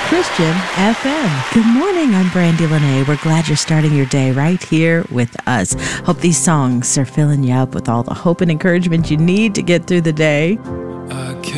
Christian FM. Good morning, I'm Brandy Lene. We're glad you're starting your day right here with us. Hope these songs are filling you up with all the hope and encouragement you need to get through the day.